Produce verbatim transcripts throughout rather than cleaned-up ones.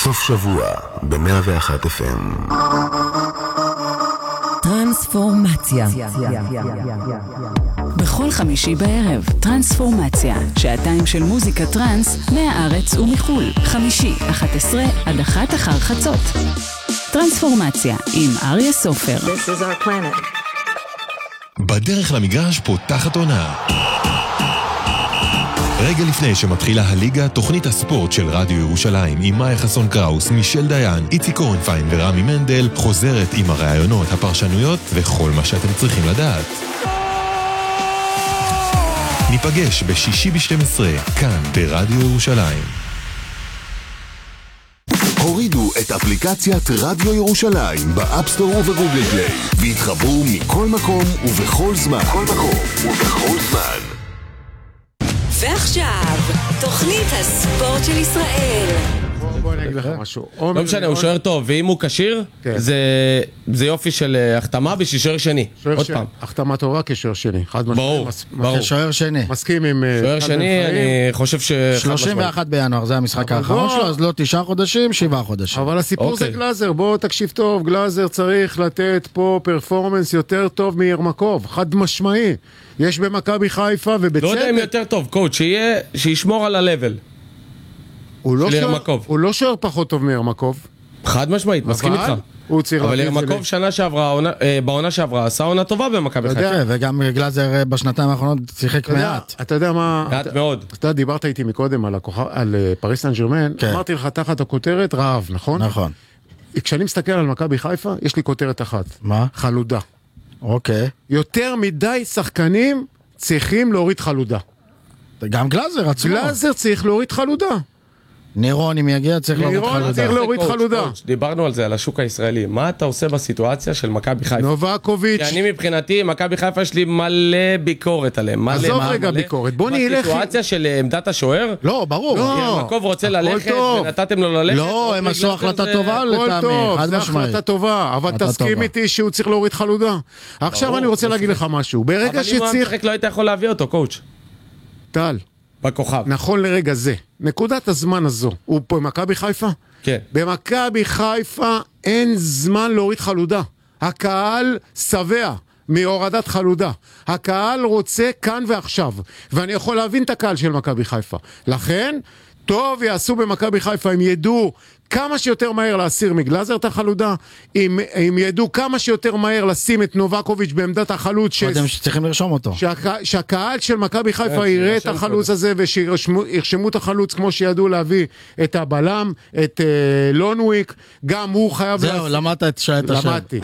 סוף שבוע ב-מאה ואחת אף אם. טרנספורמציה. בכל חמישי בערב, טרנספורמציה, שעתיים של מוזיקה טרנס מהארץ ומחול. חמישי, אחת עשרה עד אחת אחר חצות. טרנספורמציה עם אריה סופר. This is our planet. בדרך למגרש פותחת עונה. רגע לפני שמתחילה הליגה, תוכנית הספורט של רדיו ירושלים עם מאיה חסון קראוס, מישל דיין, איצי קורנפיין ורמי מנדל חוזרת עם הרעיונות, הפרשנויות וכל מה שאתם צריכים לדעת. ניפגש בשישי ב-שתים עשרה, כאן ברדיו ירושלים. הורידו את אפליקציית רדיו ירושלים באפסטור ובגוגל פליי והתחברו מכל מקום ובכל זמן. כל מקום ובכל זמן. ועכשיו, תוכנית הספורט של ישראל. בוא נגיד לך משהו. לא משנה, הוא שוער טוב, ואם הוא קשיר, זה יופי של החתמה בשביל שוער שני. עוד פעם. החתמה טובה כשוער שני. ברור, ברור. כשוער שני. מסכים עם... שוער שני, אני חושב ש... שלושים ואחד בינואר, זה המשחק האחרון שלו, אז לא תשעה חודשים, שבעה חודשים. אבל הסיפור זה גלאזר, בוא תקשיב טוב, גלאזר צריך לתת פה פרפורמנס יותר טוב מירמקוב, חד משמעי. יש במכבי חיפה ובצדק. לא יודע אם יותר טוב, קוץ', שישמור על הלבל. הוא לא שוער פחות טוב מירמקוב. חד משמעית, מסכים איתך. אבל ירמקוב שנה שעברה, בעונה שעברה, עשה עונה טובה במכבי חיפה. וגם גלאזר בשנתיים האחרונות שיחק מעט. אתה יודע מה... מעט מאוד. אתה דיברת איתי מקודם על פריס סן ז'רמן, אמרתי לך תחת הכותרת רעב, נכון? נכון. כשאני מסתכל על מכבי חיפה, יש לי כותרת אחת. מה? חלודה. אוקיי. יותר מדי שחקנים צריכים להוריד חלודה. גם גלאזר עצמו. גלאזר צריך להוריד חלודה. נירון, אם יגיע, צריך להוריד חלודה. נירון צריך להוריד חלודה. דיברנו על זה, על השוק הישראלי. מה אתה עושה בסיטואציה של מכבי חיפה? נובקוביץ'. כי אני מבחינתי, מכבי חיפה יש לי מלא ביקורת עליהם. עזוב רגע ביקורת. בוא נלך... בסיטואציה של עמדת השוער? לא, ברור. ירמקוב רוצה ללכת ונתתם לו ללכת? לא, הם עשו החלטה טובה לטעמי. זה החלטה טובה, אבל תסכים איתי שהוא צריך להוריד חלודה. עכשיו אני רוצה להגיד לך משהו. ברגע שצריך... אבל אם הוא המשחק לא היית יכול להביא אותו, קואוץ'. טל. בכוכב. נכון לרגע זה. נקודת הזמן הזו. הוא פה במכבי חיפה? כן. במכבי חיפה אין זמן להוריד חלודה. הקהל שבע מהורדת חלודה. הקהל רוצה כאן ועכשיו. ואני יכול להבין את הקהל של מכבי חיפה. לכן, טוב יעשו במכבי חיפה, הם ידעו כמה שיותר מהר להסיר מגלאזר את החלודה, אם, אם ידעו כמה שיותר מהר לשים את נובקוביץ' בעמדת החלוץ, ש... קודם שצריכים לרשום אותו. שהק... שהקהל של מכבי חיפה יראה את החלוץ הזה, ושירשמו את החלוץ כמו שידעו להביא את הבלם, את uh, לונוויק, גם הוא חייב... זהו, להס... למדת את שעת השם. למדתי.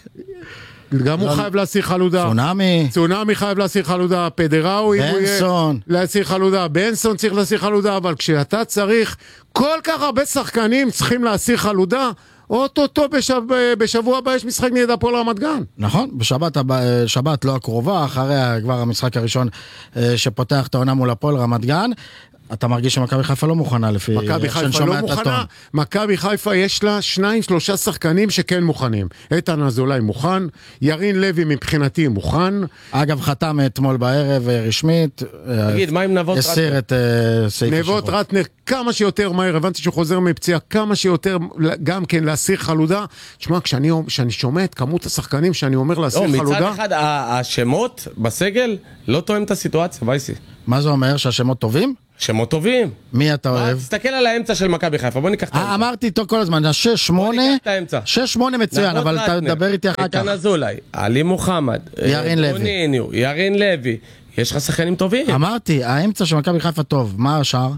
גם הוא חייב להסיר חלודה. צונאמי. צונאמי חייב להסיר חלודה. פדראו, בנסון. להסיר חלודה. בנסון צריך להסיר חלודה, אבל כשאתה צריך, כל כך הרבה שחקנים צריכים להסיר חלודה, אוטוטו בשב... בשבוע הבא יש משחק נגד הפועל רמת גן. נכון, בשבת שבת לא הקרובה, אחריה כבר המשחק הראשון שפותח את העונה מול הפועל רמת גן. אתה מרגיש שמכבי חיפה לא מוכנה לפי... מכבי חיפה לא מוכנה, מכבי חיפה יש לה שניים, שלושה שחקנים שכן מוכנים. איתן אזולאי מוכן, ירין לוי מבחינתי מוכן. אגב, חתם אתמול בערב רשמית. תגיד, מה עם נבות רטנר? הסיר את סעיף השחור. נבות רטנר כמה שיותר מהר, הבנתי שהוא חוזר מפציעה, כמה שיותר גם כן להסיר חלודה. תשמע, כשאני, כשאני שומע את כמות השחקנים שאני אומר להסיר לא, חלודה... מצד אחד, השמות בסגל לא תואם את הסיטואציה, וייסי. מה זה אומר? שהשמות טובים? שמות טובים. מי אתה אוהב? תסתכל על האמצע של מכבי חיפה, בוא ניקח את האמצע. אמרתי איתו כל הזמן, שש שמונה, שש שמונה מצוין, אבל אתה מדבר איתי אחר כך. איתן אזולאי, עלי מוחמד, ירין לוי. רוניניו, ירין לוי, יש לך שחקנים טובים. אמרתי, האמצע של מכבי חיפה טוב, מה השאר?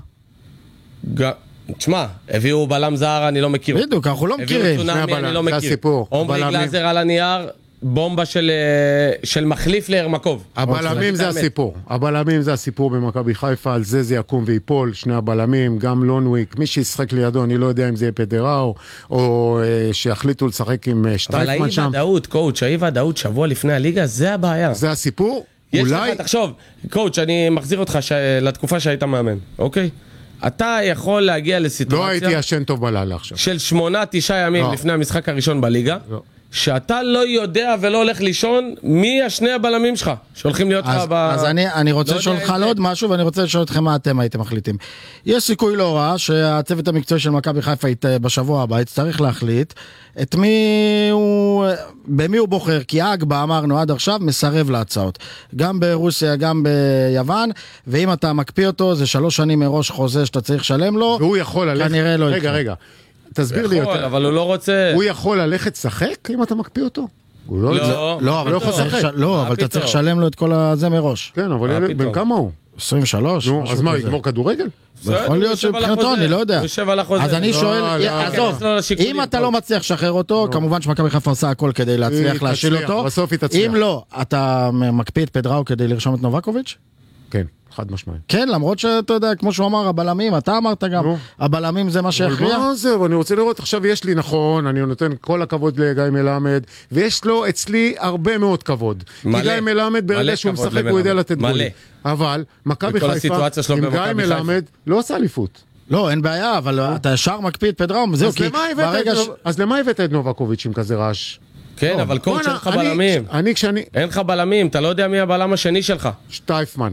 תשמע, הביאו בלם זר, אני לא מכיר. בדיוק, אנחנו לא מכירים. הביאו צונאמי, אני לא מכיר. עומרי גלאזר על הנייר, בומבה של, של מחליף להרמקוב. הבלמים זה הסיפור. הבלמים זה הסיפור במכבי חיפה, על זה זה יקום ויפול, שני הבלמים, גם לונוויק, מי שישחק לידו, אני לא יודע אם זה יהיה פדראו, או אה, שיחליטו לשחק עם שטייפמן שם. אבל האי ודאות, קואוץ', האי ודאות שבוע לפני הליגה, זה הבעיה. זה הסיפור? יש אולי... לך, תחשוב, קואוץ', אני מחזיר אותך ש... לתקופה שהיית מאמן, אוקיי? אתה יכול להגיע לסיטואציה... לא הייתי ישן טוב בלילה עכשיו. של שמונה, תשעה ימים לא. לפני המשחק הראשון בליגה. לא. שאתה לא יודע ולא הולך לישון מי השני הבלמים שלך שהולכים להיות לך ב... אז אני, אני רוצה לשאול אותך על עוד משהו, ואני רוצה לשאול אתכם מה אתם הייתם מחליטים. יש סיכוי לא רע שהצוות המקצועי של מכבי חיפה בשבוע הבא יצטרך להחליט את מי הוא, במי הוא בוחר, כי אגבה אמרנו עד עכשיו מסרב להצעות, גם ברוסיה גם ביוון, ואם אתה מקפיא אותו זה שלוש שנים מראש חוזה שאתה צריך לשלם לו, והוא יכול ללכת, כנראה לא רגע רגע תסביר לי יותר. אבל הוא לא רוצה... הוא יכול ללכת שחק אם אתה מקפיא אותו? הוא לא... לא, לא, אבל לא, אבל אתה צריך לשלם לו את כל הזה מראש. כן, אבל בן כמה הוא? עשרים ושלוש. נו, אז מה, יגמור כדורגל? יכול להיות שבחינתו, אני לא יודע. אז אני שואל, עזוב, אם אתה לא מצליח לשחרר אותו, כמובן שמכבי חיפה עושה הכל כדי להצליח להשיל אותו. אם לא, אתה מקפיא את פדראו כדי לרשום את נובקוביץ'? כן. חד משמעית. כן, למרות שאתה יודע, כמו שהוא אמר, הבלמים, אתה אמרת גם, הבלמים זה מה שהכריע. אבל מה זה, אני רוצה לראות, עכשיו יש לי נכון, אני נותן כל הכבוד לגיא מלמד, ויש לו אצלי הרבה מאוד כבוד. כי גיא מלמד ברגע שהוא משחק הוא יודע לתת גול. אבל מכבי חיפה, עם גיא מלמד, לא עושה אליפות. לא, אין בעיה, אבל אתה ישר מקפיא את פדראו, זהו, כי ברגע... אז למה הבאת את נובקוביץ' עם כזה רעש? כן, אבל קורט שלך בלמים. אני כשאני... אין לך בלמים, אתה לא יודע מי הבלם השני שלך. שטייפמן.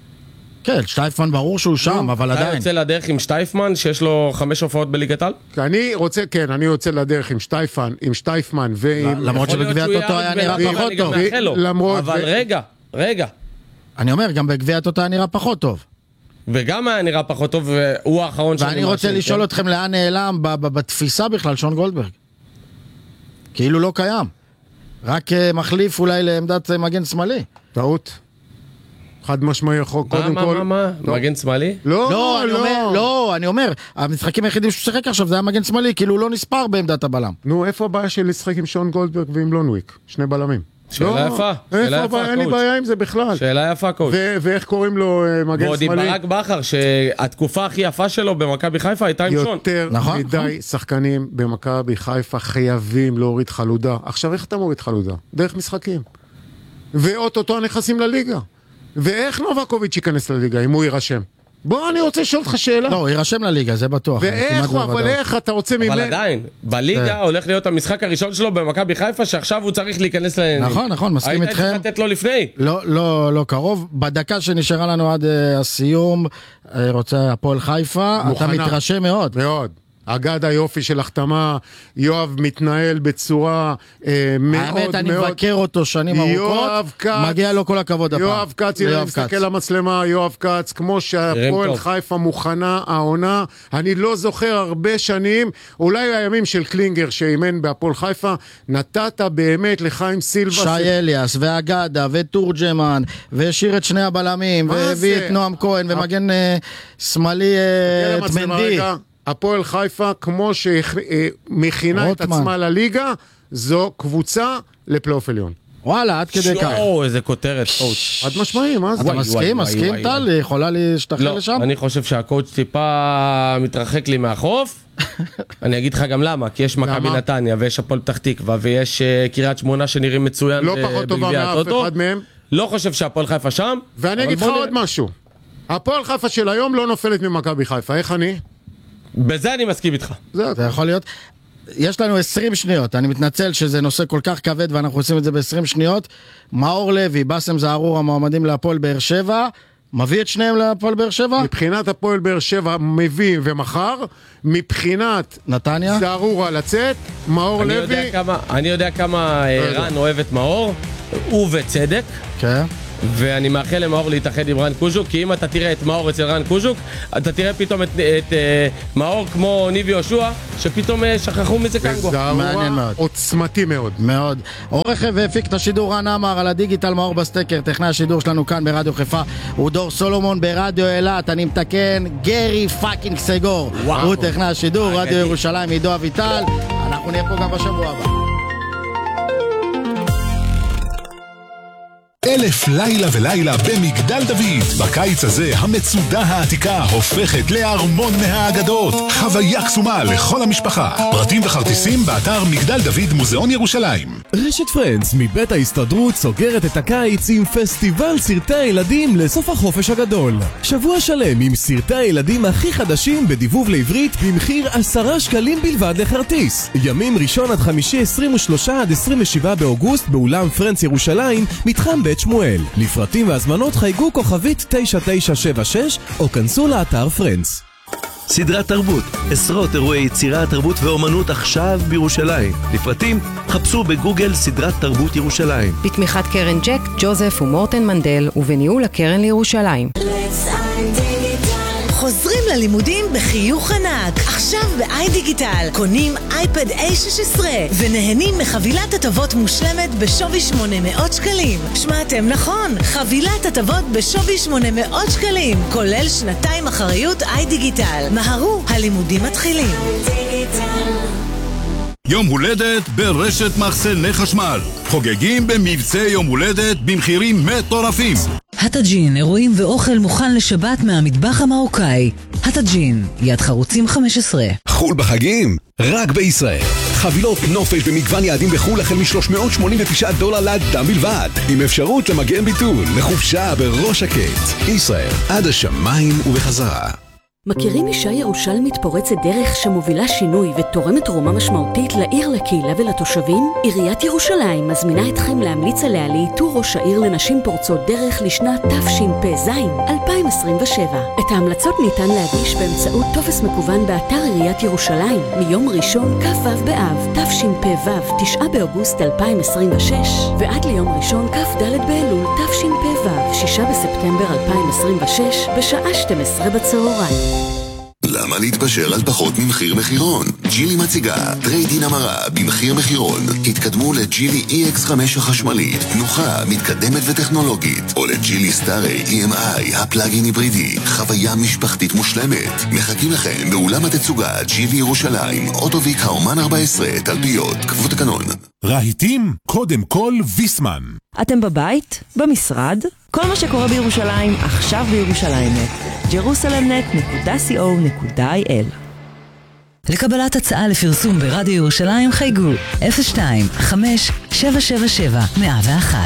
כן, שטייפמן ברור שהוא שם, אבל עדיין. אתה יוצא לדרך עם שטייפמן, שיש לו חמש הופעות בליגת העל? אני רוצה, כן, אני יוצא לדרך עם שטייפמן, עם שטייפמן ועם... למרות שבגביע הטוטו היה נראה פחות טוב. אבל רגע, רגע. אני אומר, גם בגביע הטוטו היה נראה פחות טוב. וגם היה נראה פחות טוב, והוא האחרון שאני... ואני רוצה לשאול אתכם לאן נעלם בתפיסה בכלל שון גולדברג. כאילו לא קיים. רק מחליף אולי לעמדת מגן שמאלי. טעות. חד משמעי, קודם כל... מה, מה, מה? מגן שמאלי? לא, לא, לא, אני אומר, המשחקים היחידים שהוא שחק עכשיו זה היה מגן שמאלי, כאילו הוא לא נספר בעמדת הבלם. נו, איפה הבעיה של לשחק עם שון גולדברג ועם לונוויק? שני בלמים. שאלה יפה, שאלה יפה, אין לי בעיה עם זה בכלל. שאלה יפה, קוץ'. ואיך קוראים לו מגן שמאלי? ועוד עם ברק בכר, שהתקופה הכי יפה שלו במכבי חיפה הייתה עם שון. יותר מדי שחקנים במכבי חיפה חייבים להוריד חלודה. עכשיו, איך אתה מוריד חלודה? דרך משחקים. ואוטוטו נכנסים לליגה. ואיך נובקוביץ' ייכנס לליגה, אם הוא יירשם? בוא, אני רוצה לשאול אותך שאלה. לא, הוא יירשם לליגה, זה בטוח. ואיך הוא, אבל איך אתה רוצה ממנו? אבל עדיין, בליגה הולך להיות המשחק הראשון שלו במכבי חיפה, שעכשיו הוא צריך להיכנס לעניינים. נכון, נכון, מסכים איתכם. היית צריך לתת לו לפני. לא, לא, לא קרוב. בדקה שנשארה לנו עד הסיום, רוצה הפועל חיפה, אתה מתרשם מאוד. מאוד. אגד היופי של החתמה, יואב מתנהל בצורה אה, מאוד מאוד... האמת, אני מבקר אותו שנים ארוכות, מגיע לו כל הכבוד הפעם. יואב קץ, הנה אני מסתכל למצלמה, יואב קץ, כמו שהפועל חיפה מוכנה, העונה, אני לא זוכר הרבה שנים, אולי הימים של קלינגר שאימן בהפועל חיפה, נתת באמת לחיים סילבס... שי אליאס, ואגדה, וטורג'מן, והשאיר את שני הבלמים, והביא את נועם כהן, ומגן שמאלי את מנדי. הפועל חיפה, כמו שמכינה את עצמה לליגה, זו קבוצה לפלייאוף עליון. וואלה, עד כדי כך. שואו, איזה כותרת, קואוץ'. עד משמעי, מה זה? אתה מסכים, מסכים, טל? יכולה להשתחרר לשם? לא, אני חושב שהקואוץ' טיפה מתרחק לי מהחוף. אני אגיד לך גם למה, כי יש מכבי נתניה, ויש הפועל פתח תקווה, ויש קריית שמונה שנראים מצוין. לא פחות טובה מאף אחד מהם. לא חושב שהפועל חיפה שם. ואני אגיד לך עוד משהו. הפועל חיפה של היום לא נופלת ממכבי חיפה. איך אני? בזה אני מסכים איתך. זה יכול להיות. יש לנו עשרים שניות, אני מתנצל שזה נושא כל כך כבד ואנחנו עושים את זה ב-עשרים שניות. מאור לוי, בסם זערור, המועמדים להפועל באר שבע, מביא את שניהם להפועל באר שבע? מבחינת הפועל באר שבע מביא ומחר, מבחינת נתניה? זערורה לצאת, מאור אני לוי... יודע כמה, אני יודע כמה רן אוהב את מאור, ובצדק. כן. ואני מאחל למאור להתאחד עם רן קוז'וק, כי אם אתה תראה את מאור אצל רן קוז'וק, אתה תראה פתאום את, את uh, מאור כמו ניבי יהושע, שפתאום uh, שכחו מזה קנגו. מעניין מאוד. עוצמתי מאוד. מאוד. עורך והפיק את השידור רן אמר, על הדיגיטל מאור בסטקר, טכנאי השידור שלנו כאן ברדיו חיפה, הוא דור סולומון ברדיו אילת, אני מתקן, גרי פאקינג סגור. וואו. הוא טכנאי השידור, רדיו ירושלים, עידו אביטל, אנחנו נהיה פה גם בשבוע הבא. אלף לילה ולילה במגדל דוד. בקיץ הזה המצודה העתיקה הופכת לארמון מהאגדות. חוויה קסומה לכל המשפחה. פרטים וכרטיסים באתר מגדל דוד מוזיאון ירושלים. רשת פרנדס מבית ההסתדרות סוגרת את הקיץ עם פסטיבל סרטי הילדים לסוף החופש הגדול. שבוע שלם עם סרטי הילדים הכי חדשים בדיבוב לעברית במחיר עשרה שקלים בלבד לכרטיס. ימים ראשון עד חמישי עשרים ושלושה עד עשרים ושבעה באוגוסט באולם פרנדס ירושלים, מתחם בית שמואל. לפרטים והזמנות חייגו כוכבית תשע תשע שבע שש או כנסו לאתר פרנדס. סדרת תרבות, עשרות אירועי יצירה, תרבות ואומנות עכשיו בירושלים. לפרטים חפשו בגוגל סדרת תרבות ירושלים. בתמיכת קרן ג'ק, ג'וזף ומורטן מנדל ובניהול הקרן לירושלים. חוזרים ללימודים בחיוך ענק. עכשיו ב-איי דיגיטל קונים אייפד איי שש עשרה ונהנים מחבילת הטבות מושלמת בשווי שמונה מאות שקלים. שמעתם נכון, חבילת הטבות בשווי שמונה מאות שקלים, כולל שנתיים אחריות איי דיגיטל. מהרו, הלימודים מתחילים. יום הולדת ברשת מחסני חשמל. חוגגים במבצע יום הולדת במחירים מטורפים. הטאג'ין, אירועים ואוכל מוכן לשבת מהמטבח המרוקאי. הטאג'ין, יד חרוצים חמש עשרה. חול בחגים? רק בישראל. חבילות נופש במגוון יעדים בחול החל מ-שלוש מאות שמונים ותשעה דולר לאדם בלבד, עם אפשרות למגן ביטול לחופשה בראש הקט. ישראל, עד השמיים ובחזרה. מכירים אישה ירושלמית פורצת דרך שמובילה שינוי ותורמת תרומה משמעותית לעיר, לקהילה ולתושבים? עיריית ירושלים מזמינה אתכם להמליץ עליה לאיתור ראש העיר לנשים פורצות דרך לשנת תשפ"ז אלפיים עשרים ושבע. את ההמלצות ניתן להגיש באמצעות טופס מקוון באתר עיריית ירושלים מיום ראשון כ"ו באב תשפ"ו תשעה באוגוסט אלפיים עשרים ושש ועד ליום ראשון כ"ד באלול תשפ"ו שישה בספטמבר אלפיים עשרים ושש בשעה שתים עשרה בצהריים. למה להתפשר על פחות ממחיר מחירון? ג'ילי מציגה טרייד-אין המרה במחיר מחירון. התקדמו לג'ילי אי אקס חמש החשמלית, תנוחה, מתקדמת וטכנולוגית, או לג'ילי סטארי אי אם איי, הפלאגין היברידי, חוויה משפחתית מושלמת. מחכים לכם באולם התצוגה ג'ילי ירושלים, אוטוביק האומן ארבע עשרה, תלפיות, כפוף תקנון. רהיטים, קודם כל ויסמן. אתם בבית? במשרד? כל מה שקורה בירושלים, עכשיו בירושלים נט. ג'רוסלם נט נקודה סי או נקודה איי אל. לקבלת הצעה לפרסום ברדיו ירושלים חייגו אפס שתיים חמש שבע שבע שבע מאה ואחת.